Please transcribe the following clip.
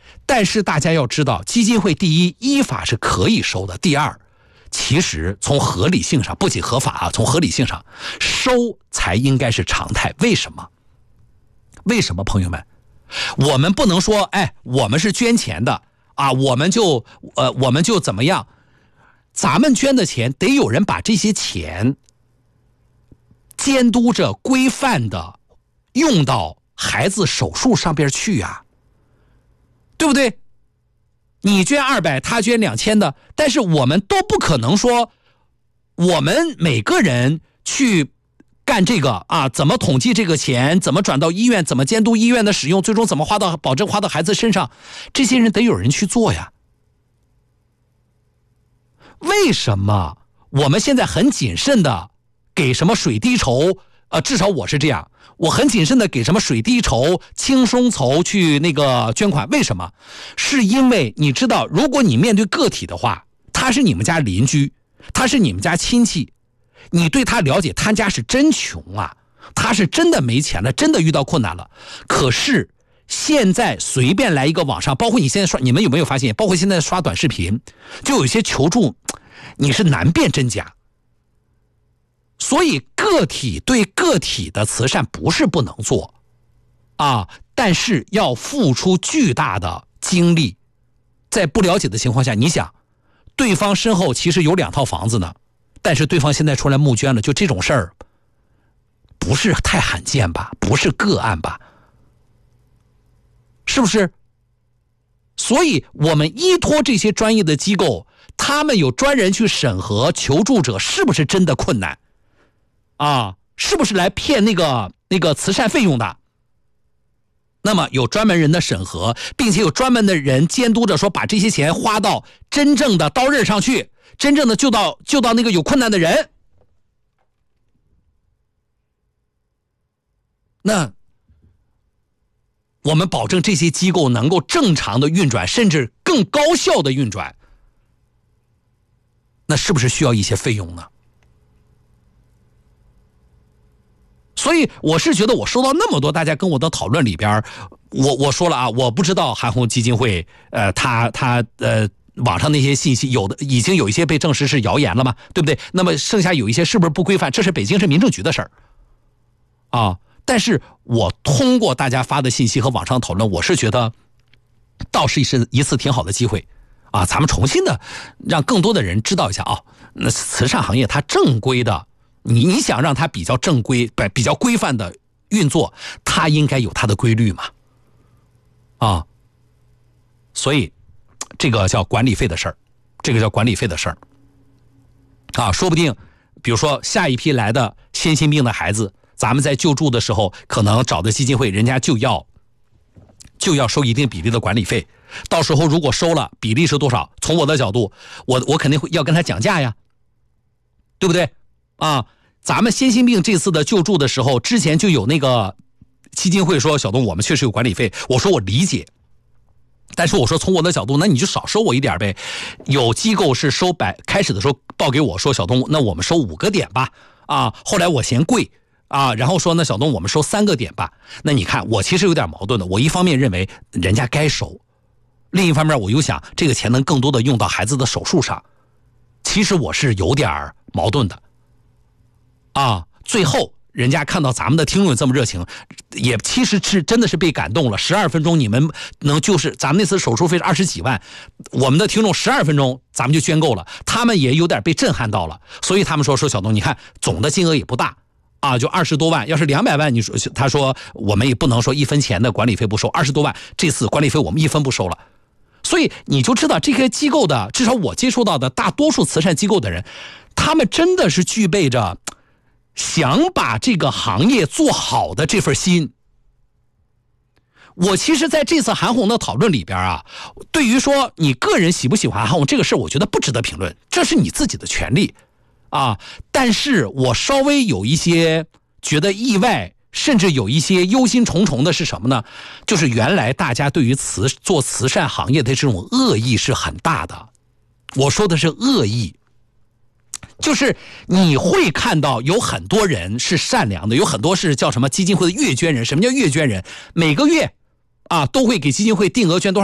但是大家要知道，基金会第一，依法是可以收的；第二，其实从合理性上，不仅合法啊，从合理性上，收才应该是常态。为什么？为什么，朋友们？我们不能说，哎，我们是捐钱的啊，我们就怎么样？咱们捐的钱得有人把这些钱监督着、规范的用到孩子手术上边去啊，对不对？你捐200，他捐2000的，但是我们都不可能说，我们每个人去干这个啊，怎么统计这个钱，怎么转到医院，怎么监督医院的使用，最终怎么保证花到孩子身上，这些人得有人去做呀。为什么我们现在很谨慎的给什么水滴筹，至少我是这样，我很谨慎的给什么水滴筹、轻松筹去那个捐款？为什么？是因为你知道，如果你面对个体的话，他是你们家邻居，他是你们家亲戚，你对他了解，他家是真穷啊，他是真的没钱了，真的遇到困难了。可是现在随便来一个网上，包括你现在你们有没有发现，包括现在刷短视频，就有一些求助，你是难辨真假。所以个体对个体的慈善不是不能做啊，但是要付出巨大的精力。在不了解的情况下，你想，对方身后其实有2套房子呢，但是对方现在出来募捐了，就这种事儿不是太罕见吧？不是个案吧？是不是？所以我们依托这些专业的机构，他们有专人去审核求助者是不是真的困难啊，是不是来骗那个慈善费用的。那么有专门人的审核，并且有专门的人监督着，说把这些钱花到真正的刀刃上去，真正的救到那个有困难的人。那我们保证这些机构能够正常的运转，甚至更高效的运转，那是不是需要一些费用呢？所以我是觉得，我收到那么多大家跟我的讨论里边，我说了啊，我不知道韩红基金会他网上那些信息已经有一些被证实是谣言了嘛，对不对？那么剩下有一些是不是不规范，这是北京市民政局的事儿啊。但是我通过大家发的信息和网上讨论，我是觉得倒是一次挺好的机会啊，咱们重新的让更多的人知道一下啊，那慈善行业它正规的，你想让它比较正规、比较规范的运作，它应该有它的规律嘛，啊，所以这个叫管理费的事儿，啊，说不定，比如说下一批来的先心病的孩子，咱们在救助的时候，可能找的基金会，人家就要收一定比例的管理费，到时候如果收了，比例是多少？从我的角度，我肯定会要跟他讲价呀，对不对？啊，咱们先心病这次的救助的时候，之前就有那个基金会说，小东，我们确实有管理费。我说我理解，但是我说从我的角度，那你就少收我一点呗。有机构是开始的时候报给我说，小东，那我们收5个点吧。啊，后来我嫌贵啊，然后说那小东，我们收3个点吧。那你看，我其实有点矛盾的。我一方面认为人家该收，另一方面我又想这个钱能更多的用到孩子的手术上。其实我是有点矛盾的。啊，最后人家看到咱们的听众这么热情，也其实是真的是被感动了。12分钟你们能就是咱们那次手术费是20几万，我们的听众12分钟咱们就捐够了，他们也有点被震撼到了，所以他们说小东，你看总的金额也不大啊，就20多万，要是200万，你说他说我们也不能说1分钱的管理费不收，20多万这次管理费我们1分不收了。所以你就知道这些机构的，至少我接触到的大多数慈善机构的人，他们真的是具备着想把这个行业做好的这份心。我其实在这次韩红的讨论里边啊，对于说你个人喜不喜欢韩红这个事，我觉得不值得评论，这是你自己的权利啊。但是我稍微有一些觉得意外，甚至有一些忧心忡忡的是什么呢？就是原来大家对于做慈善行业的这种恶意是很大的。我说的是恶意，就是你会看到有很多人是善良的，有很多是叫什么基金会的月捐人。什么叫月捐人？每个月啊都会给基金会定额捐多少